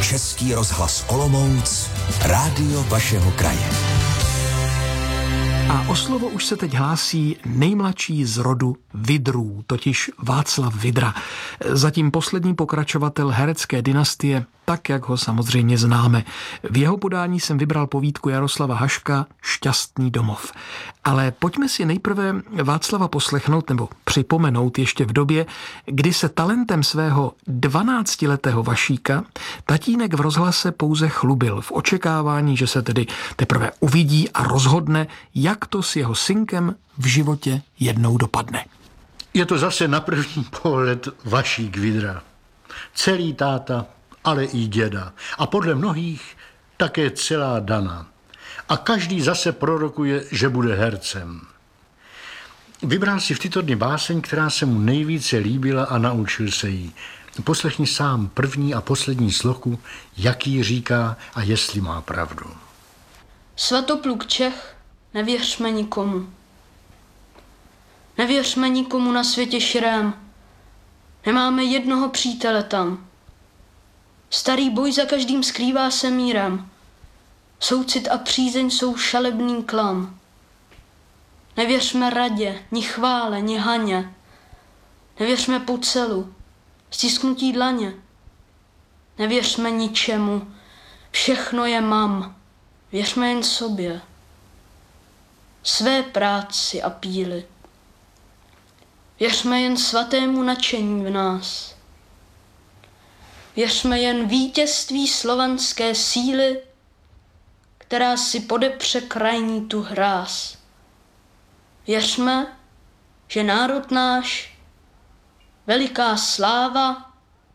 Český rozhlas Olomouc, rádio vašeho kraje. A o slovo už se teď hlásí nejmladší z rodu Vidrů, totiž Václav Vidra. Zatím poslední pokračovatel herecké dynastie, tak jak ho samozřejmě známe. V jeho podání jsem vybral povídku Jaroslava Haška Šťastný domov. Ale pojďme si nejprve Václava poslechnout nebo připomenout ještě v době, kdy se talentem svého 12letého Vašíka tatínek v rozhlase pouze chlubil v očekávání, že se tedy teprve uvidí a rozhodne, jak to s jeho synkem v životě jednou dopadne. Je to zase na první pohled Vašík Vidra. Celý táta, ale i děda. A podle mnohých také celá Dana. A každý zase prorokuje, že bude hercem. Vybral si v tyto dny báseň, která se mu nejvíce líbila a naučil se jí. Poslechni sám první a poslední sloku, jaký říká a jestli má pravdu. Svatopluk Čech, nevěřme nikomu. Nevěřme nikomu na světě širém. Nemáme jednoho přítele tam. Starý boj za každým skrývá se mírem. Soucit a přízeň jsou šalebný klam. Nevěřme radě, ni chvále, ni haně. Nevěřme pocelu, stisknutí dlaně. Nevěřme ničemu, všechno je mám. Věřme jen sobě, své práci a píli. Věřme jen svatému nadšení v nás. Věřme jen vítězství slovanské síly, která si podepře krajní tu hráz. Věřme, že národ náš, veliká sláva,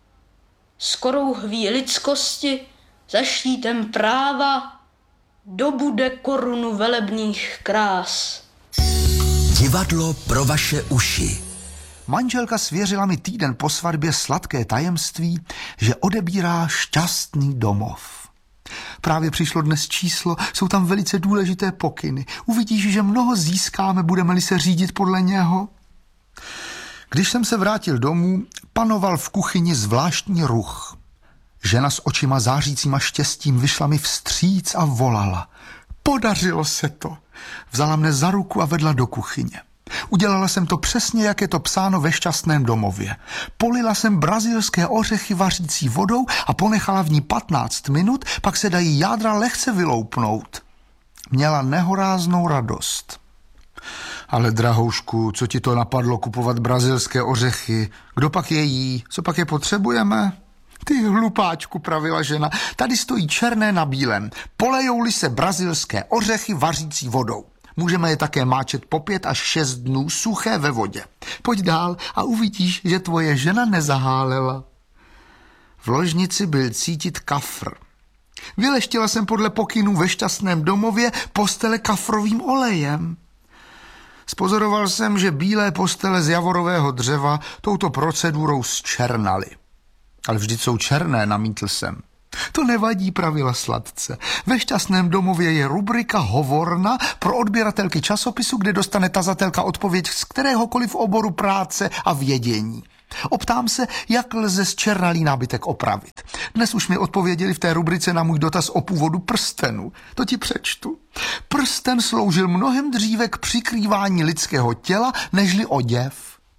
skorouhví lidskosti, za štítem práva, dobude korunu velebných krás. Divadlo pro vaše uši. Manželka svěřila mi týden po svatbě sladké tajemství, že odebírá šťastný domov. Právě přišlo dnes číslo, jsou tam velice důležité pokyny. Uvidíš, že mnoho získáme, budeme-li se řídit podle něho. Když jsem se vrátil domů, panoval v kuchyni zvláštní ruch. Žena s očima zářícíma štěstím vyšla mi vstříc a volala. Podařilo se to. Vzala mne za ruku a vedla do kuchyně. Udělala jsem to přesně, jak je to psáno ve Šťastném domově. Polila jsem brazilské ořechy vařící vodou a ponechala v ní 15 minut, pak se dají jádra lehce vyloupnout. Měla nehoráznou radost. Ale drahoušku, co ti to napadlo kupovat brazilské ořechy? Kdo pak je jí? Co pak je potřebujeme? Ty hlupáčku, pravila žena, tady stojí černé na bílém. Polejou-li se brazilské ořechy vařící vodou. Můžeme je také máčet po 5 až 6 dnů suché ve vodě. Pojď dál a uvidíš, že tvoje žena nezahálela. V ložnici byl cítit kafr. Vyleštila jsem podle pokynů ve Šťastném domově postele kafrovým olejem. Spozoroval jsem, že bílé postele z javorového dřeva touto procedurou zčernaly. Ale vždyť jsou černé, namítl jsem. To nevadí, pravila sladce. Ve Šťastném domově je rubrika Hovorna pro odběratelky časopisu, kde dostane tazatelka odpověď z kteréhokoliv oboru práce a vědění. Optám se, jak lze zčernalý nábytek opravit. Dnes už mi odpověděli v té rubrice na můj dotaz o původu prstenu. To ti přečtu. Prsten sloužil mnohem dříve k přikrývání lidského těla, nežli oděv.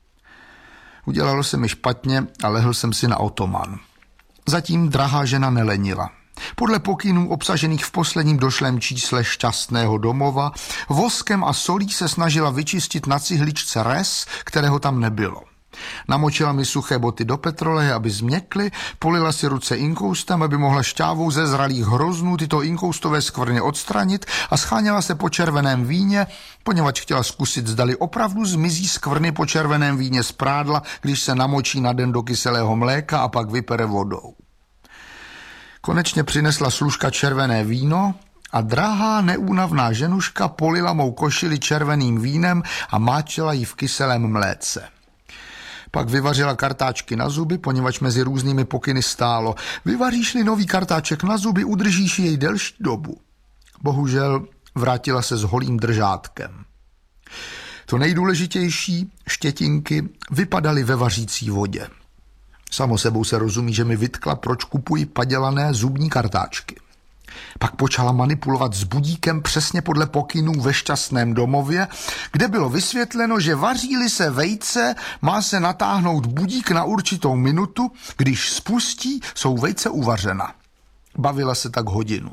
Udělalo se mi špatně a lehl jsem si na otoman. Zatím drahá žena nelenila. Podle pokynů obsažených v posledním došlém čísle Šťastného domova voskem a solí se snažila vyčistit na cihličce rez, kterého tam nebylo. Namočila mi suché boty do petroleje, aby změkly, polila si ruce inkoustem, aby mohla šťávou ze zralých hroznů tyto inkoustové skvrny odstranit a scháněla se po červeném víně, poněvadž chtěla zkusit, zdali opravdu zmizí skvrny po červeném víně z prádla, když se namočí na den do kyselého mléka a pak vypere vodou. Konečně přinesla služka červené víno a drahá neúnavná ženuška polila mou košili červeným vínem a máčela ji v kyselém mléce. Pak vyvařila kartáčky na zuby, poněvadž mezi různými pokyny stálo. Vyvaříš-li nový kartáček na zuby, udržíš jej delší dobu. Bohužel vrátila se s holým držátkem. To nejdůležitější, štětinky, vypadaly ve vařící vodě. Samo sebou se rozumí, že mi vytkla, proč kupuji padělané zubní kartáčky. Pak počala manipulovat s budíkem přesně podle pokynů ve Šťastném domově, kde bylo vysvětleno, že vaří-li se vejce, má se natáhnout budík na určitou minutu, když spustí, jsou vejce uvařena. Bavila se tak hodinu.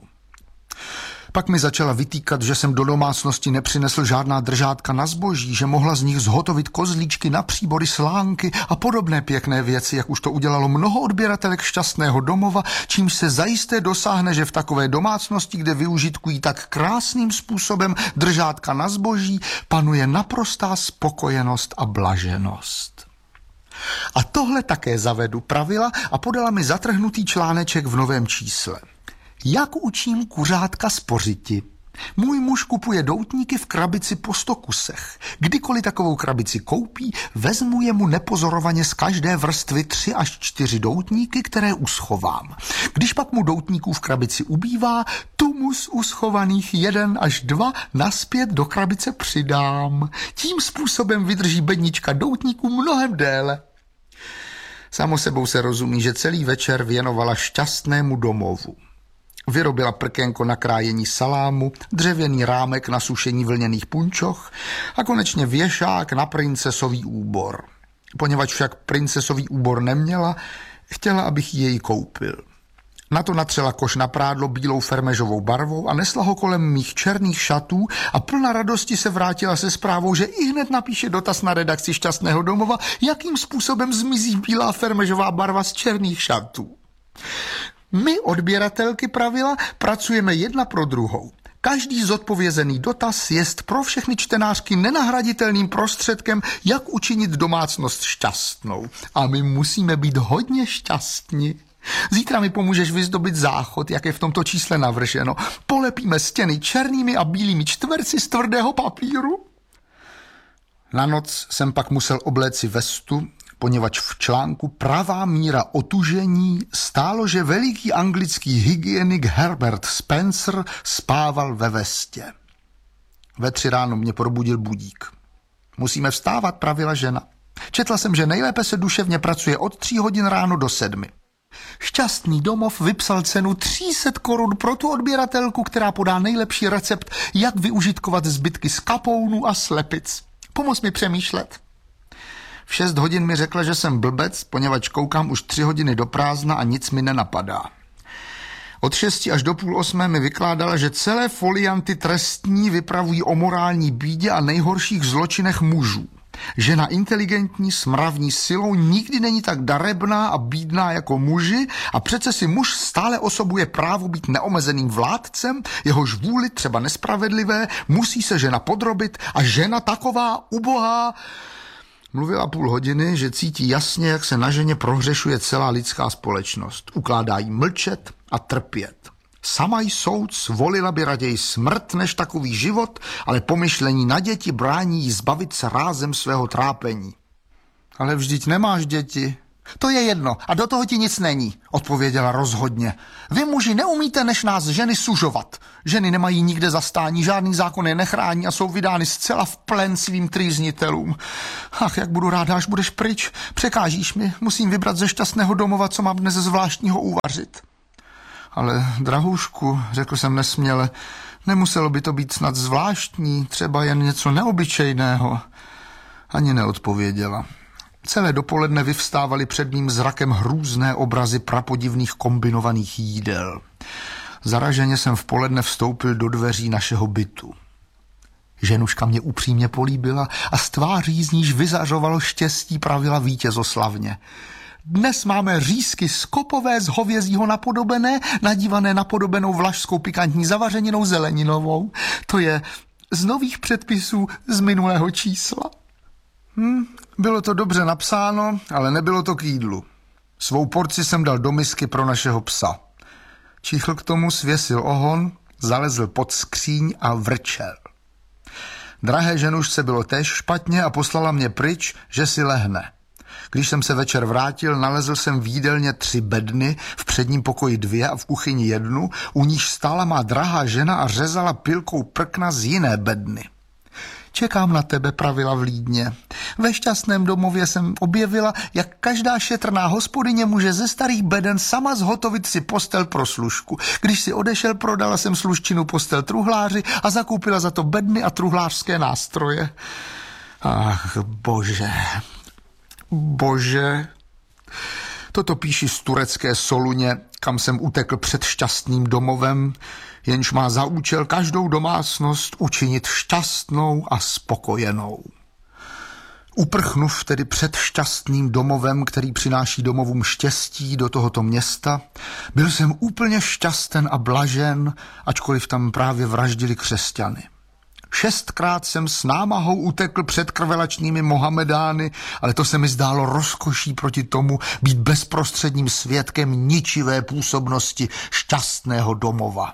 Pak mi začala vytýkat, že jsem do domácnosti nepřinesl žádná držátka na zboží, že mohla z nich zhotovit kozlíčky na příbory, slánky a podobné pěkné věci, jak už to udělalo mnoho odběratelek Šťastného domova, čímž se zajisté dosáhne, že v takové domácnosti, kde využitkují tak krásným způsobem držátka na zboží, panuje naprostá spokojenost a blaženost. A tohle také zavedu, pravila a podala mi zatrhnutý článeček v novém čísle. Jak učím kuřátka spořiti? Můj muž kupuje doutníky v krabici po 100 kusech. Kdykoliv takovou krabici koupí, vezmu jemu nepozorovaně z každé vrstvy 3 až 4 doutníky, které uschovám. Když pak mu doutníků v krabici ubývá, tomu z uschovaných 1 až 2 naspět do krabice přidám. Tím způsobem vydrží bednička doutníků mnohem déle. Samo sebou se rozumí, že celý večer věnovala Šťastnému domovu. Vyrobila prkénko na krájení salámu, dřevěný rámek na sušení vlněných punčoch a konečně věšák na princesový úbor. Poněvadž však princesový úbor neměla, chtěla, abych jej koupil. Na to natřela koš na prádlo bílou fermežovou barvou a nesla ho kolem mých černých šatů a plná radosti se vrátila se zprávou, že ihned napíše dotaz na redakci Šťastného domova, jakým způsobem zmizí bílá fermežová barva z černých šatů. My, odběratelky, pravila, pracujeme jedna pro druhou. Každý zodpovězený dotaz jest pro všechny čtenářky nenahraditelným prostředkem, jak učinit domácnost šťastnou. A my musíme být hodně šťastní. Zítra mi pomůžeš vyzdobit záchod, jak je v tomto čísle navrženo. Polepíme stěny černými a bílými čtverci z tvrdého papíru. Na noc jsem pak musel obléci vestu, poněvadž v článku Pravá míra otužení stálo, že veliký anglický hygienik Herbert Spencer spával ve vestě. Ve 3 ráno mě probudil budík. Musíme vstávat, pravila žena. Četla jsem, že nejlépe se duševně pracuje od 3 hodin ráno do 7. Šťastný domov vypsal cenu 300 korun pro tu odběratelku, která podá nejlepší recept, jak využitkovat zbytky z kapounů a slepic. Pomoz mi přemýšlet. V 6 hodin mi řekla, že jsem blbec, poněvadž koukám už 3 hodiny do prázdna a nic mi nenapadá. Od 6 až do 7:30 mi vykládala, že celé folianty trestní vypravují o morální bídě a nejhorších zločinech mužů. Žena inteligentní, smravní silou nikdy není tak darebná a bídná jako muži a přece si muž stále osobuje právo být neomezeným vládcem, jehož vůli, třeba nespravedlivé, musí se žena podrobit a žena taková ubohá. Mluvila 0,5 hodiny, že cítí jasně, jak se na ženě prohřešuje celá lidská společnost. Ukládá jí mlčet a trpět. Sama soudc volila by raději smrt než takový život, ale pomyšlení na děti brání jí zbavit se rázem svého trápení. Ale vždyť nemáš děti. To je jedno a do toho ti nic není, odpověděla rozhodně. Vy muži neumíte než nás ženy sužovat. Ženy nemají nikde zastání, žádný zákon je nechrání a jsou vydány zcela v plen svým trýznitelům. Ach, jak budu ráda, až budeš pryč. Překážíš mi, musím vybrat ze Šťastného domova, co mám dnes zvláštního uvařit. Ale drahoušku, řekl jsem nesměle, nemuselo by to být snad zvláštní, třeba jen něco neobyčejného. Ani neodpověděla. Celé dopoledne vyvstávaly před mým zrakem hrůzné obrazy prapodivných kombinovaných jídel. Zaraženě jsem v poledne vstoupil do dveří našeho bytu. Ženuška mě upřímně políbila a z tváří z níž vyzařovalo štěstí, pravila vítězoslavně. Dnes máme řízky skopové z hovězího napodobené, nadívané napodobenou vlašskou pikantní zavařeninou zeleninovou. To je z nových předpisů z minulého čísla. Bylo to dobře napsáno, ale nebylo to k jídlu. Svou porci jsem dal do misky pro našeho psa. Číchl k tomu, svěsil ohon, zalezl pod skříň a vrčel. Drahé ženušce bylo též špatně a poslala mě pryč, že si lehne. Když jsem se večer vrátil, nalezl jsem v jídelně 3 bedny, v předním pokoji 2 a v kuchyni 1, u níž stála má drahá žena a řezala pilkou prkna z jiné bedny. Čekám na tebe, pravila vlídně. Ve šťastném domově jsem objevila, jak každá šetrná hospodyně může ze starých beden sama zhotovit si postel pro služku. Když si odešel, prodala jsem služčinu postel truhláři a zakoupila za to bedny a truhlářské nástroje. Ach, bože. Toto píši z turecké Soluně, kam jsem utekl před šťastným domovem, jenž má za účel každou domácnost učinit šťastnou a spokojenou. Uprchnuv tedy před šťastným domovem, který přináší domovům štěstí do tohoto města, byl jsem úplně šťasten a blažen, ačkoliv tam právě vraždili křesťany. 6krát jsem s námahou utekl před krvelačnými Mohamedány, ale to se mi zdálo rozkoší proti tomu být bezprostředním svědkem ničivé působnosti šťastného domova.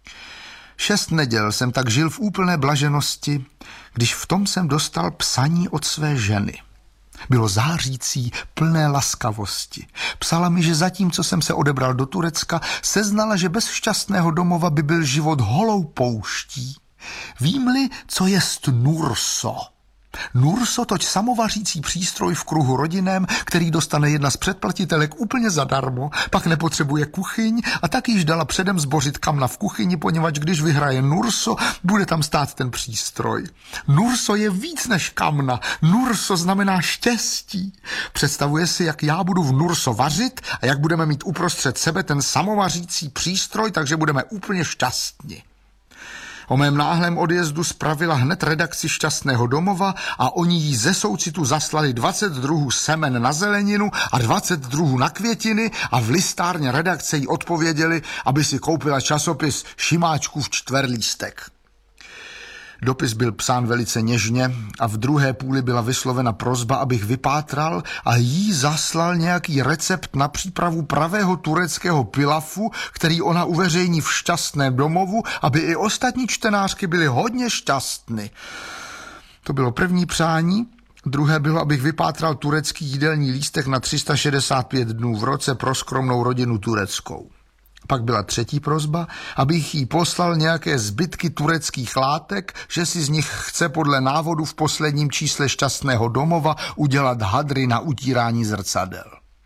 6 neděl jsem tak žil v úplné blaženosti, když v tom jsem dostal psaní od své ženy. Bylo zářící, plné laskavosti. Psala mi, že zatímco jsem se odebral do Turecka, seznala, že bez šťastného domova by byl život holou pouští. Vím-li, co jest Nurso? Nurso, toť samovařící přístroj v kruhu rodinném, který dostane jedna z předplatitelek úplně zadarmo, pak nepotřebuje kuchyň a tak již dala předem zbořit kamna v kuchyni, poněvadž když vyhraje Nurso, bude tam stát ten přístroj. Nurso je víc než kamna. Nurso znamená štěstí. Představuje si, jak já budu v Nurso vařit a jak budeme mít uprostřed sebe ten samovařící přístroj, takže budeme úplně šťastní. O mém náhlém odjezdu spravila hned redakci Šťastného domova a oni jí ze soucitu zaslali 20 druhů semen na zeleninu a 20 druhů na květiny a v listárně redakce jí odpověděli, aby si koupila časopis Šimáčkův čtverlístek. Dopis byl psán velice něžně a v druhé půli byla vyslovena prosba, abych vypátral a jí zaslal nějaký recept na přípravu pravého tureckého pilafu, který ona uveřejní v Šťastném domovu, aby i ostatní čtenářky byly hodně šťastny. To bylo první přání. Druhé bylo, abych vypátral turecký jídelní lístek na 365 dnů v roce pro skromnou rodinu tureckou. Pak byla třetí prosba, abych jí poslal nějaké zbytky tureckých látek, že si z nich chce podle návodu v posledním čísle Šťastného domova udělat hadry na utírání zrcadel.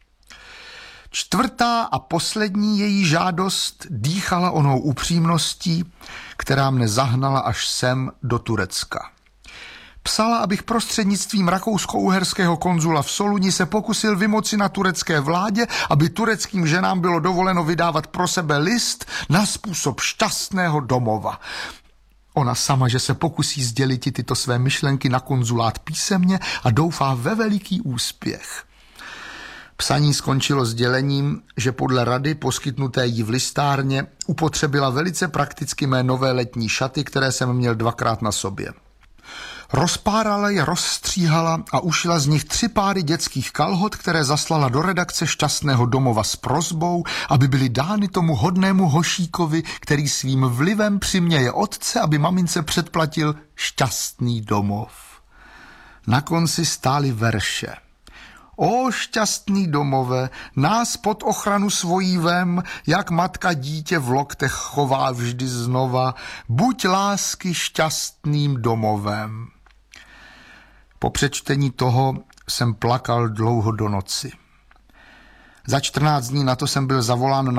Čtvrtá a poslední její žádost dýchala onou upřímností, která mne zahnala až sem do Turecka. Psala, abych prostřednictvím rakousko-uherského konzula v Soluni se pokusil vymoci na turecké vládě, aby tureckým ženám bylo dovoleno vydávat pro sebe list na způsob Šťastného domova. Ona sama, že se pokusí sdělit tyto své myšlenky na konzulát písemně a doufá ve veliký úspěch. Psaní skončilo sdělením, že podle rady poskytnuté jí v listárně upotřebila velice prakticky mé nové letní šaty, které jsem měl 2krát na sobě. Rozpárala je, rozstříhala a ušila z nich 3 páry dětských kalhot, které zaslala do redakce Šťastného domova s prosbou, aby byly dány tomu hodnému hošíkovi, který svým vlivem přiměje otce, aby mamince předplatil šťastný domov. Na konci stály verše. O šťastný domove, nás pod ochranu svojí vem, jak matka dítě v loktech chová vždy znova, buď lásky šťastným domovem. Po přečtení toho jsem plakal dlouho do noci. Za 14 dní na to jsem byl zavolán na